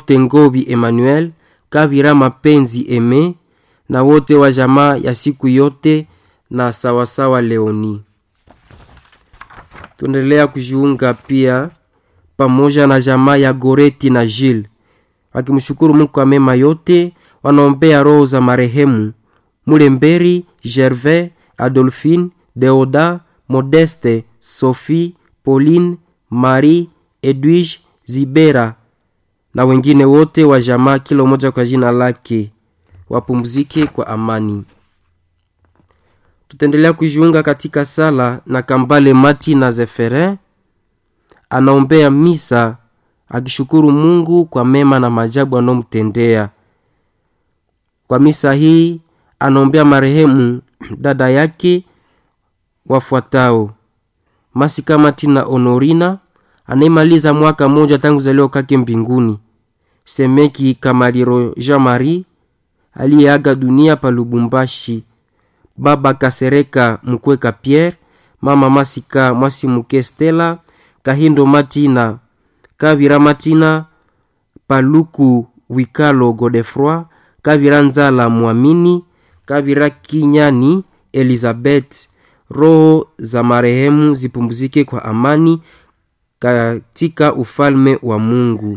Mutengobi Emmanuel, Kabira Mapenzi Eme, na wote wa jamaa ya siku yote na sawasawa Leoni. Tuendelea kujiunga pia pamoja na jamaa ya Goreti na Gilles, wakimshukuru Mungu kwa mema yote. Wanaombea roho za marehemu Mulemberi, Gervais, Adolphine, Deoda, Modeste, Sophie, Pauline, Marie, Edwige, Zibera na wengine wote wa jamaa, kila mmoja kwa jina lake, wapumzike kwa amani. Tutaendelea kujiunga katika sala na Kambale Mati na Zeferin, anaombea misa akishukuru Mungu kwa mema na maajabu anomtendea. Kwa misa hii anaombea marehemu dada yake wafuatao: Masika Matina Honorina, anayemaliza mwaka mmoja tangu zalio kake mbinguni; Semeki Kamaliro Jean-Marie, aliyeaga dunia pa Lubumbashi; Baba Kasereka Mkweka Pierre, Mama Masika Mwasimuke Stella, Kahindo Matina, Kabira Matina, Paluku Wikalo Godefroy, Kabira Nzala Muamini, Kabira Kinyani Elizabeth. Roho za marehemu zipumzike kwa amani katika ufalme wa Mungu.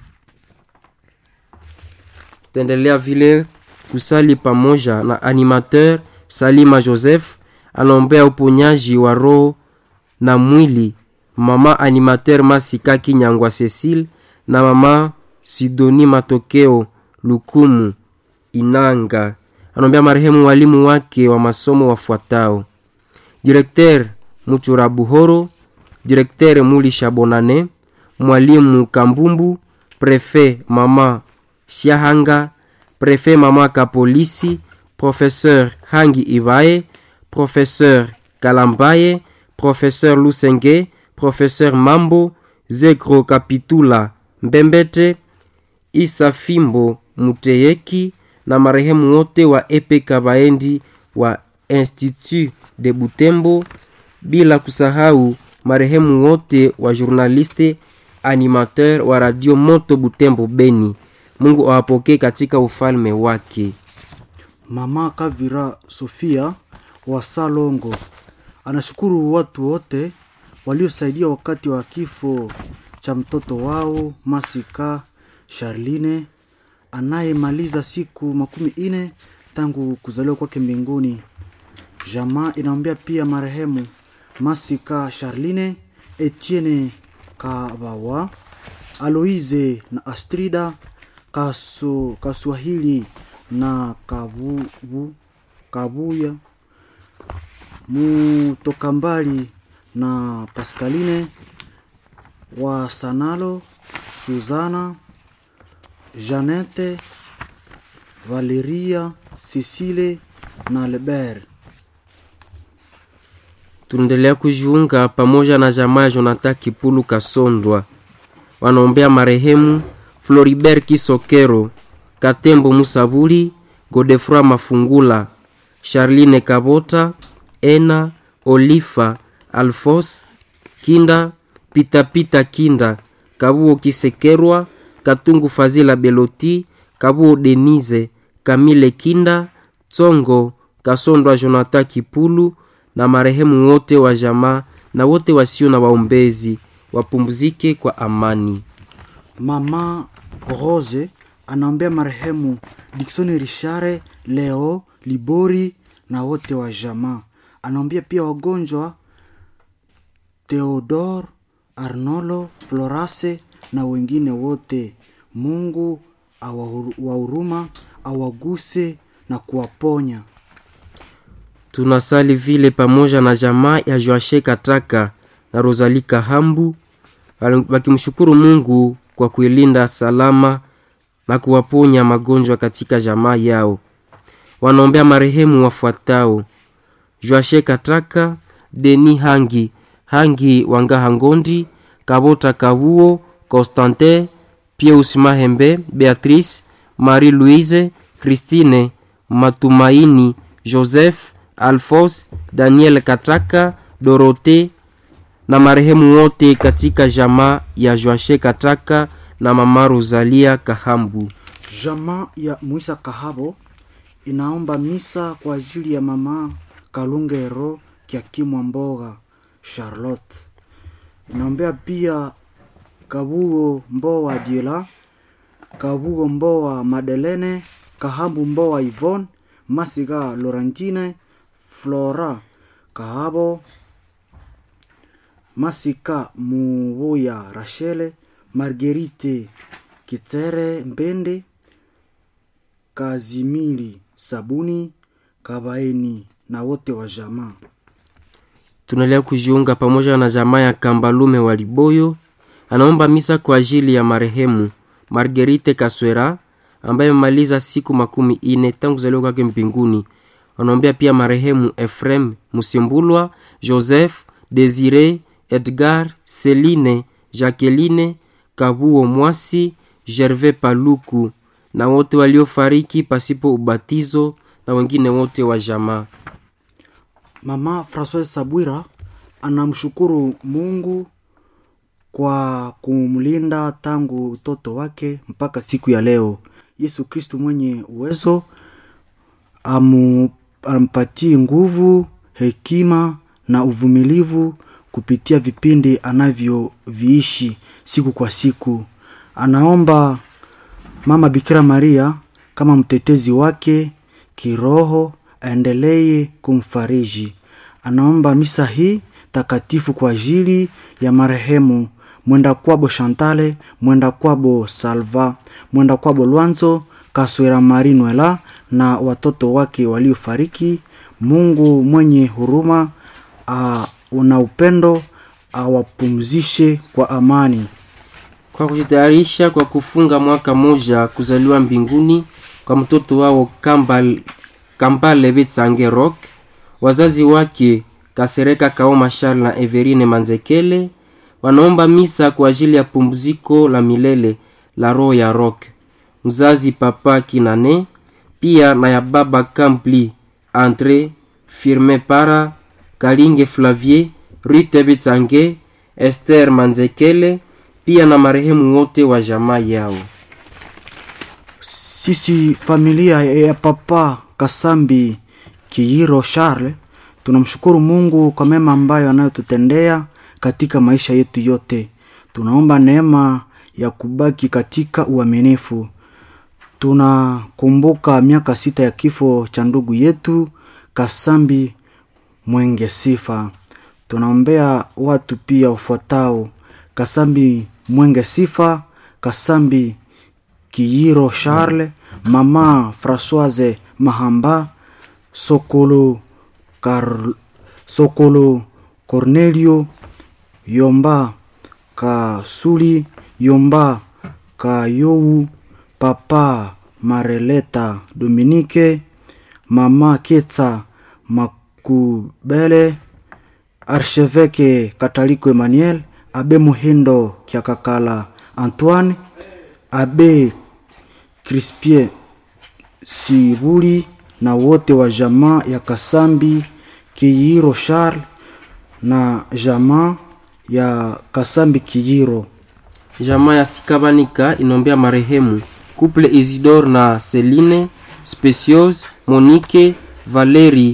Tutaendelea vile kusali pamoja na animateur Salima Joseph, anaombea uponyaji wa roho na mwili mama animateur Masika Kinyangwa Cecile na mama Sidoni Matokeo Lukumu Inanga. Anaombea marehemu walimu wake wa masomo wafuatao: Directeur Muchura Buhoro, Directeur Mulisha Bonane, Mwalimu Kambumbu, Prefet Mama Siahanga, Prefet Mama Kapolisi, Professeur Hangi Ivae, Professeur Kalambaye, Professeur Lusenge, Professeur Mambo, Zekro Kapitula Mbembete, Isa Fimbo Muteyeki na marehemu wote wa Epe Kabaendi wa Institut de Butembo, bila kusahau marehemu wote wa journaliste animateur wa Radio Moto Butembo Beni. Mungu awapokee katika ufalme wake. Mama Kavira Sofia wa Salongo anashukuru watu wote waliosaidia wakati wa kifo cha mtoto wao Masika Charline, anayemaliza siku 40 tangu kuzaliwa kwake mbinguni. Jamaa inaombea pia marehemu Masika Charline, Etienne Kabawa, Aloise na Astrida, Kaswahili na Kabuya, Mutokambali na Pascaline, wa Sanalo, Suzana, Janete, Valeria, Cecile na Lebert. Tunaendelea kujiunga pamoja na jamaa Jonathan Kipulu Kasondwa, wanaombea marehemu Floribert Kisokero, Katembo Musabuli, Godefroy Mafungula, Charline Kabota, Ena, Olifa, Alfos Kinda, Pita Kinda, Kabuo Kisekerwa, Katungu Fazila Beloti, Kabuo Denise, Kamile Kinda, Tsongo Kasondwa Jonathan Kipulu na marehemu wote wa jamaa na wote wasio na waombezi wapumzike kwa amani. Mama Rose anaombea marehemu Dickson Richard, Leo Libori na wote wa jamaa. Anaombea pia wagonjwa Theodore, Arnolo, Florase na wengine wote. Mungu awahuruma, awaguse na kuwaponya. Tunasali vile pamoja na jamaa ya Joashe Kataka na Rosalie Kahambu, wakimshukuru Mungu kwa kuilinda salama na kuwaponya magonjwa katika jamaa yao. Wanaombea marehemu wafuatao: Joashe Kataka, Deni Hangi Wangaha Ngondi, Kabota Kabuo, Constantin, Pius Mahembe, Beatrice, Marie Louise, Christine, Matumaini, Joseph, Alphonse, Daniel Kataka, Dorothée na marehemu wote katika jamaa ya Joashe Kataka na mama Rosalia Kahambu. Jamaa ya Muisa Kahabo inaomba misa kwa ajili ya mama Kalungero Kiakimwa Mboga Charlotte. Inaombea pia Kabugo Mboa Diela, Kabugo Mboa Madelene, Kahambu Mboa Yvonne, Masiga Laurentine, Flora Kahabo, Masika Muboya Rachele, Marguerite Kitere Mbende, Kazimili Sabuni Kabaini na wote wa jamaa. Tunaendelea kujiunga pamoja na jamaa ya Kambalume wa Liboyo. Anaomba misa kwa ajili ya marehemu Marguerite Kaswera ambaye amemaliza siku 40 tangu kuzaliwa kwake mbinguni. Anaombea pia marehemu Efrem Musimbulwa, Joseph, Desire, Edgar, Celine, Jacqueline, Kabuo Mwasi, Gervais Paluku na wote waliofariki pasipo ubatizo na wengine wote wa jamaa. Mama François Sabwira anamshukuru Mungu kwa kumlinda tangu utoto wake mpaka siku ya leo. Yesu Kristo mwenye uwezo ampatie nguvu, hekima na uvumilivu kupitia vipindi anavyoviishi siku kwa siku. Anaomba Mama Bikira Maria kama mtetezi wake kiroho aendelee kumfariji. Anaomba misa hii takatifu kwa ajili ya marehemu Mwenda Kwabo Chantale, Mwenda Kwabo Salva, Mwenda Kwabo Luanzo, Kaswera Marinuela na watoto wake waliofariki. Mungu mwenye huruma una upendo awapumzishe kwa amani. Kwa kujitayarisha kwa kufunga mwaka moja kuzaliwa mbinguni kwa mtoto wao Kambale Betsange Rock, wazazi wake Kasereka Kaoma Charles na Everine Manzekele wanaomba misa kwa ajili ya pumziko la milele la roho ya Rock, mzazi Papa Kinane, pia na ya baba Kampli Andre Firme Para Kalinge Flavier Rite Betsange, Esther Manzekele, pia na marehemu wote wa jamaa yao. Sisi familia ya Papa Kasambi Kiyiro Charles tunamshukuru Mungu kwa mema ambayo anayotutendea katika maisha yetu yote. Tunaomba neema ya kubaki katika uaminifu. Tunakumbuka miaka 6 ya kifo cha ndugu yetu Kasambi Mwenge Sifa. Tunaombea watu pia wafuatao: Kasambi Mwenge Sifa, Kasambi Kiyiro Charles, Mama Françoise Mahamba, Sokolo Cornelio, Yomba Kasuli, Yomba Kayowu, Papa Mareleta Dominique, Mama Ketsa Makubele, Archevêque Kataliko Emmanuel, Abe Muhindo Kiakakala Antoine, Abe Crispien Sibuli na wote wa jamaa ya Kasambi Kiyiro Charles na jamaa ya Kasambi Kiyiro. Jamaa ya Sikabanika inombea marehemu couple Isidore na Celine, Speciose, Monique, Valérie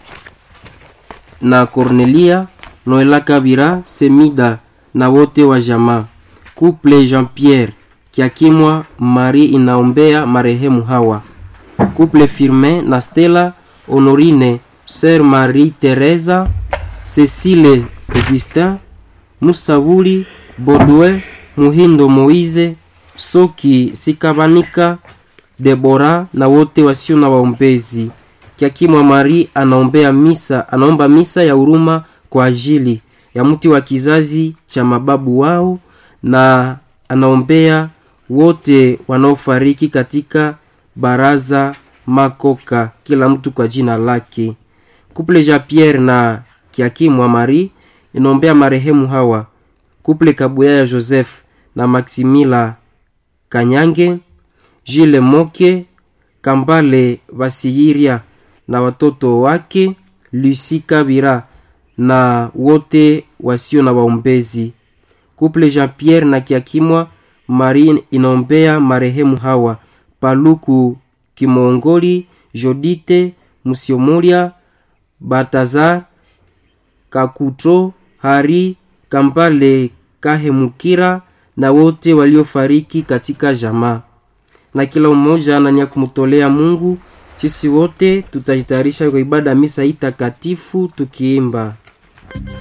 na Cornelia, Noela Kabira, Semida na wote wa jamaa. Couple Jean-Pierre Kiakimwa Marie inaombea marehemu hawa: couple Firmin na Stella, Honorine, Sœur Marie Teresa, Cécile Augustin, Musabuli, Baudouin, Muhindo Moise, Soki Sikabanika, Deborah na wote wasio na waombezi. Kiakimwa Marie anaomba misa ya huruma kwa ajili ya mti wa kizazi cha mababu wao, na anaombea wote wanaofariki katika baraza Makoka, kila mtu kwa jina lake. Couple Jean-Pierre na Kiakimwa Marie inaombea marehemu hawa: couple Kabuya ya Joseph na Maximila Kanyange, Gilles Moke, Kambale Basiyiria na watoto wake, Lucie Kabira na wote wasio na waombezi. Couple Jean-Pierre na Kiakimwa Marie inaombea marehemu hawa: Paluku Kimongoli, Jodite Musiomoria, Batazar Kakutro, Hari Kampale Kahemukira na wote waliofariki katika jamaa. Na kila mmoja anania kumtolea Mungu. Sisi wote tutajitayarisha kwa ibada misa hii takatifu tukiimba: